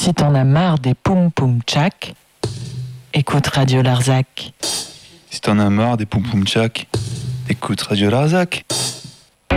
Si t'en as marre des poum poum tchak, écoute Radio Larzac. Si t'en as marre des poum poum tchak, écoute Radio Larzac.